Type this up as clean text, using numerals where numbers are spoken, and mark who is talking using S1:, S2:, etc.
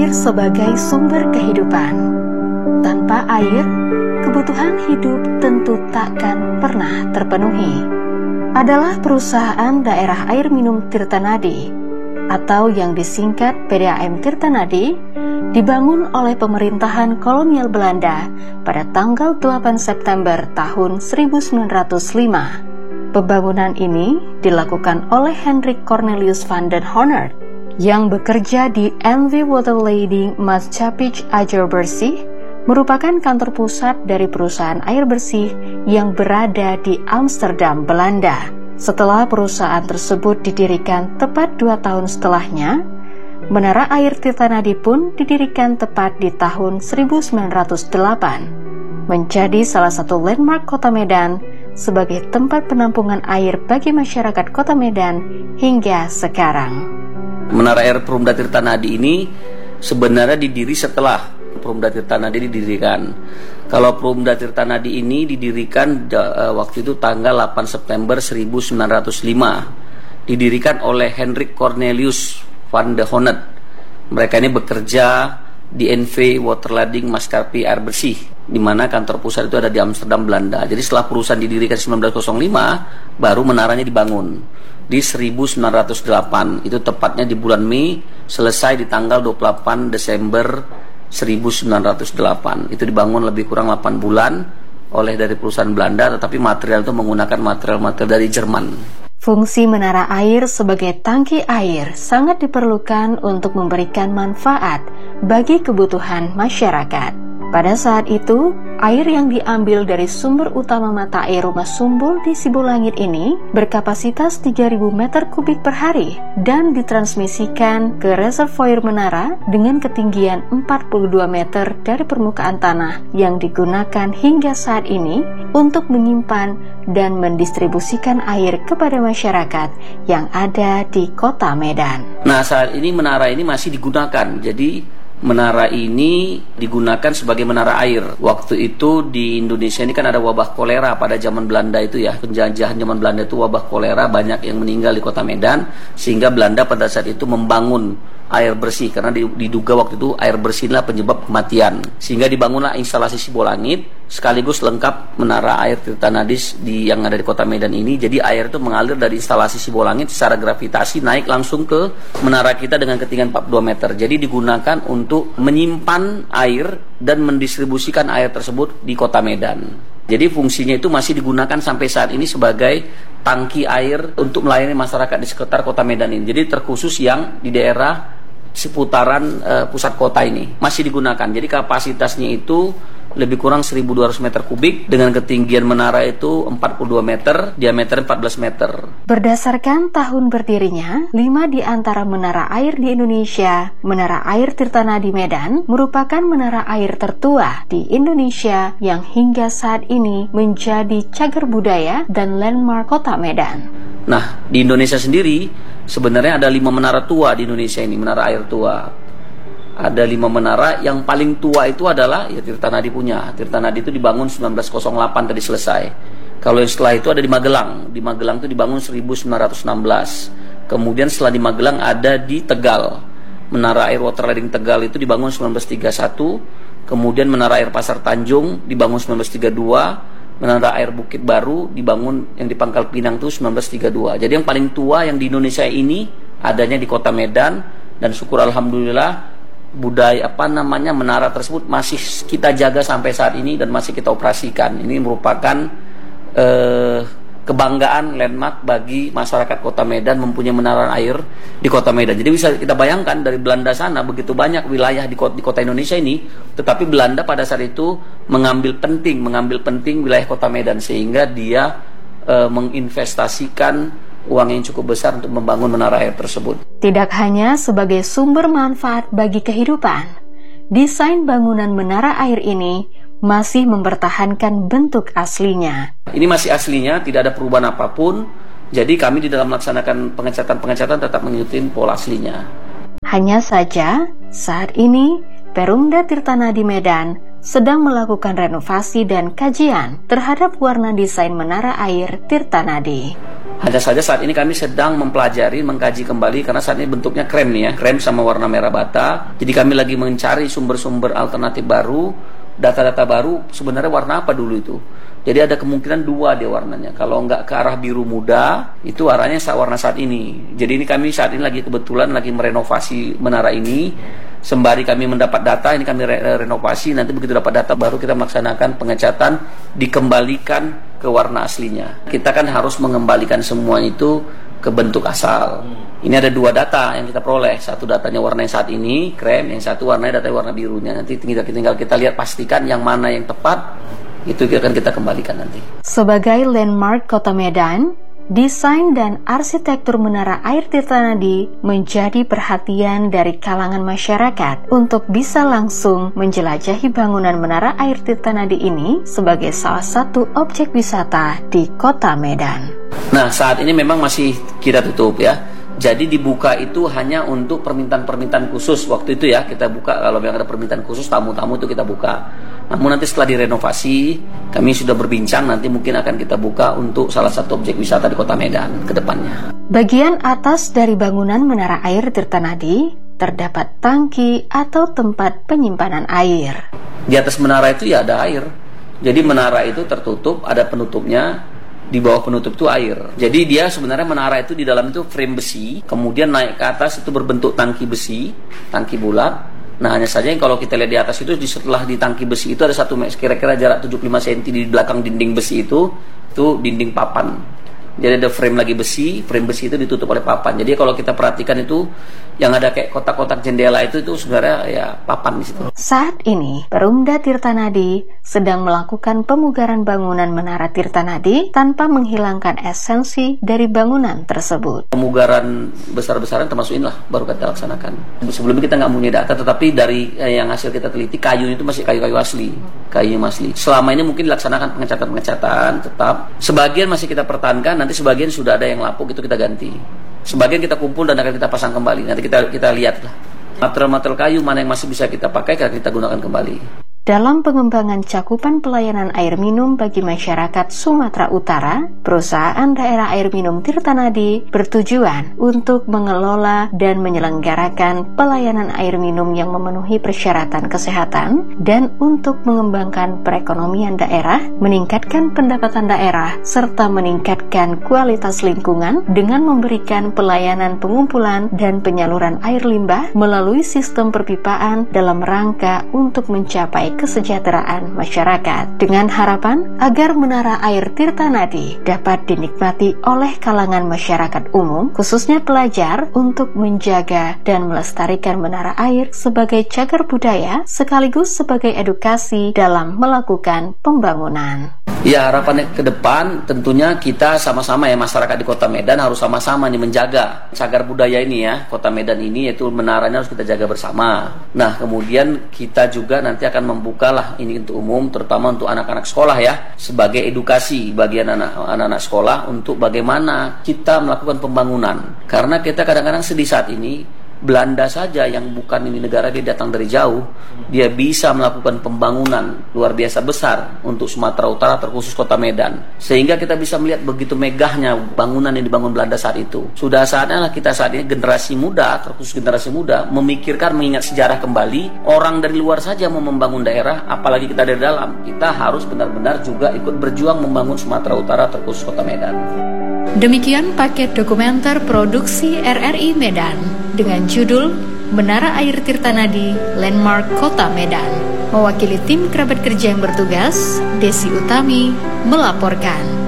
S1: air sebagai sumber kehidupan. Tanpa air, kebutuhan hidup tentu takkan pernah terpenuhi. Adalah perusahaan Daerah Air Minum Tirtanadi, atau yang disingkat PDAM Tirtanadi, dibangun oleh pemerintahan kolonial Belanda pada tanggal 8 September tahun 1905. Pembangunan ini dilakukan oleh Hendrik Cornelius van den Honert yang bekerja di NV Waterleiding Maatschappij Air Bersih, merupakan kantor pusat dari perusahaan air bersih yang berada di Amsterdam, Belanda. Setelah perusahaan tersebut didirikan tepat 2 tahun setelahnya, Menara Air Tirtanadi pun didirikan tepat di tahun 1908, menjadi salah satu landmark Kota Medan sebagai tempat penampungan air bagi masyarakat Kota Medan hingga sekarang.
S2: Menara Air Perumda Tirtanadi ini sebenarnya didiri setelah Perumda Tirtanadi didirikan. Kalau Perumda Tirtanadi ini didirikan waktu itu tanggal 8 September 1905. Didirikan oleh Hendrik Cornelius van den Honert. Mereka ini bekerja di NV Waterleiding Maatschappij Air Bersih, di mana kantor pusat itu ada di Amsterdam, Belanda. Jadi setelah perusahaan didirikan 1905, baru menaranya dibangun di 1908. Itu tepatnya di bulan Mei, selesai di tanggal 28 Desember 1908. Itu dibangun lebih kurang 8 bulan oleh dari perusahaan Belanda, tetapi material itu menggunakan material-material dari Jerman.
S1: Fungsi menara air sebagai tangki air sangat diperlukan untuk memberikan manfaat bagi kebutuhan masyarakat. Pada saat itu, air yang diambil dari sumber utama mata air Rumah Sumbul di Sibolangit ini berkapasitas 3.000 meter kubik per hari dan ditransmisikan ke reservoir menara dengan ketinggian 42 meter dari permukaan tanah yang digunakan hingga saat ini untuk menyimpan dan mendistribusikan air kepada masyarakat yang ada di Kota Medan.
S2: Nah, saat ini menara ini masih digunakan. Jadi menara ini digunakan sebagai menara air. Waktu itu di Indonesia ini kan ada wabah kolera pada zaman Belanda itu ya. Penjajahan zaman Belanda itu wabah kolera, banyak yang meninggal di Kota Medan, sehingga Belanda pada saat itu membangun air bersih karena diduga waktu itu air bersih adalah penyebab kematian. Sehingga dibangunlah instalasi Sibolangit sekaligus lengkap menara air Tirtanadi yang ada di Kota Medan ini. Jadi air itu mengalir dari instalasi Sibolangit secara gravitasi naik langsung ke menara kita dengan ketinggian 42 meter. Jadi digunakan untuk menyimpan air dan mendistribusikan air tersebut di Kota Medan. Jadi fungsinya itu masih digunakan sampai saat ini sebagai tangki air untuk melayani masyarakat di sekitar Kota Medan ini. Jadi terkhusus yang di daerah seputaran pusat kota ini masih digunakan. Jadi kapasitasnya itu lebih kurang 1.200 meter kubik dengan ketinggian menara itu 42 meter, diameter 14 meter.
S1: Berdasarkan tahun berdirinya, 5 di antara menara air di Indonesia, Menara Air Tirtanadi Medan merupakan menara air tertua di Indonesia yang hingga saat ini menjadi cagar budaya dan landmark Kota Medan.
S2: Nah, di Indonesia sendiri sebenarnya ada 5 menara tua di Indonesia ini, menara air tua. Ada 5 menara, yang paling tua itu adalah ya Tirtanadi punya. Tirtanadi itu dibangun 1908 tadi selesai. Kalau yang setelah itu ada di Magelang. Di Magelang itu dibangun 1916. Kemudian setelah di Magelang ada di Tegal. Menara Air Waterleiding Tegal itu dibangun 1931. Kemudian Menara Air Pasar Tanjung dibangun 1932. Menara Air Bukit Baru dibangun yang di Pangkal Pinang itu 1932. Jadi yang paling tua yang di Indonesia ini adanya di Kota Medan, dan syukur alhamdulillah menara tersebut masih kita jaga sampai saat ini dan masih kita operasikan. Ini merupakan kebanggaan landmark bagi masyarakat Kota Medan mempunyai menara air di Kota Medan. Jadi bisa kita bayangkan dari Belanda sana begitu banyak wilayah di kota Indonesia ini, tetapi Belanda pada saat itu mengambil penting wilayah Kota Medan, sehingga dia menginvestasikan uang yang cukup besar untuk membangun menara air tersebut.
S1: Tidak hanya sebagai sumber manfaat bagi kehidupan, desain bangunan menara air ini masih mempertahankan bentuk aslinya.
S2: Ini masih aslinya, tidak ada perubahan apapun. Jadi kami di dalam melaksanakan pengecatan tetap mengikuti pola aslinya.
S1: Hanya saja, saat ini Perumda Tirtanadi Medan sedang melakukan renovasi dan kajian terhadap warna desain menara air Tirtanadi.
S2: Hanya saja saat ini kami sedang mempelajari, mengkaji kembali karena saat ini bentuknya krem nih ya, krem sama warna merah bata. Jadi kami lagi mencari sumber-sumber alternatif baru, data-data baru sebenarnya warna apa dulu itu. Jadi ada kemungkinan dua dia warnanya. Kalau nggak ke arah biru muda, itu arahnya warna saat ini. Jadi ini kami saat ini lagi kebetulan lagi merenovasi menara ini. Sembari kami mendapat data, ini kami renovasi. Nanti begitu dapat data baru kita melaksanakan pengecatan, dikembalikan ke warna aslinya. Kita kan harus mengembalikan semua itu ke bentuk asal. Ini ada dua data yang kita peroleh. Satu datanya warna yang saat ini, krem. Yang satu warnanya datanya warna birunya. Nanti tinggal kita lihat pastikan yang mana yang tepat. Itu akan kita kembalikan nanti.
S1: Sebagai landmark Kota Medan, desain dan arsitektur Menara Air Tirtanadi menjadi perhatian dari kalangan masyarakat untuk bisa langsung menjelajahi bangunan Menara Air Tirtanadi ini sebagai salah satu objek wisata di Kota Medan.
S2: Nah, saat ini memang masih kita tutup ya. Jadi dibuka itu hanya untuk permintaan-permintaan khusus. Waktu itu ya kita buka, kalau memang ada permintaan khusus tamu-tamu itu kita buka. Namun nanti setelah direnovasi, kami sudah berbincang nanti mungkin akan kita buka untuk salah satu objek wisata di Kota Medan ke depannya.
S1: Bagian atas dari bangunan Menara Air Tirtanadi terdapat tangki atau tempat penyimpanan air.
S2: Di atas menara itu ya ada air. Jadi menara itu tertutup, ada penutupnya. Di bawah penutup itu air. Jadi dia sebenarnya menara itu di dalam itu frame besi, kemudian naik ke atas itu berbentuk tangki besi, tangki bulat. Nah hanya saja kalau kita lihat di atas itu setelah di tangki besi itu ada satu kira-kira jarak 75 cm di belakang dinding besi itu dinding papan. Jadi ada frame lagi besi, frame besi itu ditutup oleh papan. Jadi kalau kita perhatikan itu yang ada kayak kotak-kotak jendela itu sebenarnya ya papan di situ.
S1: Saat ini Perumda Tirtanadi sedang melakukan pemugaran bangunan Menara Tirtanadi tanpa menghilangkan esensi dari bangunan tersebut.
S2: Pemugaran besar-besaran termasuk inilah baru kita laksanakan. Sebelumnya kita nggak punya data, tetapi dari yang hasil kita teliti kayu itu masih kayu-kayu asli, kayu asli. Selama ini mungkin dilaksanakan pengecatan tetap. Sebagian masih kita pertahankan. Nanti sebagian sudah ada yang lapuk, itu kita ganti. Sebagian kita kumpul dan akan kita pasang kembali. Nanti kita lihat lah material-material kayu mana yang masih bisa kita pakai, kita gunakan kembali.
S1: Dalam pengembangan cakupan pelayanan air minum bagi masyarakat Sumatera Utara, perusahaan daerah air minum Tirtanadi bertujuan untuk mengelola dan menyelenggarakan pelayanan air minum yang memenuhi persyaratan kesehatan dan untuk mengembangkan perekonomian daerah, meningkatkan pendapatan daerah, serta meningkatkan kualitas lingkungan dengan memberikan pelayanan pengumpulan dan penyaluran air limbah melalui sistem perpipaan dalam rangka untuk mencapai kesejahteraan masyarakat dengan harapan agar Menara Air Tirtanadi dapat dinikmati oleh kalangan masyarakat umum, khususnya pelajar, untuk menjaga dan melestarikan menara air sebagai cagar budaya sekaligus sebagai edukasi dalam melakukan pembangunan.
S2: Ya, harapannya ke depan tentunya kita sama-sama ya, masyarakat di Kota Medan harus sama-sama nih menjaga cagar budaya ini ya, Kota Medan ini, yaitu menaranya harus kita jaga bersama. Nah, kemudian kita juga nanti akan membukalah ini untuk umum, terutama untuk anak-anak sekolah ya, sebagai edukasi bagi anak-anak sekolah untuk bagaimana kita melakukan pembangunan. Karena kita kadang-kadang sedih saat ini, Belanda saja yang bukan ini negara, dia datang dari jauh, dia bisa melakukan pembangunan luar biasa besar untuk Sumatera Utara, terkhusus Kota Medan, sehingga kita bisa melihat begitu megahnya bangunan yang dibangun Belanda saat itu. Sudah saatnya lah kita saat ini generasi muda, terkhusus generasi muda, memikirkan, mengingat sejarah kembali. Orang dari luar saja mau membangun daerah, apalagi kita dari dalam. Kita harus benar-benar juga ikut berjuang membangun Sumatera Utara, terkhusus Kota Medan.
S3: Demikian paket dokumenter produksi RRI Medan dengan judul Menara Air Tirtanadi, Landmark Kota Medan. Mewakili tim kerabat kerja yang bertugas, Desi Utami melaporkan.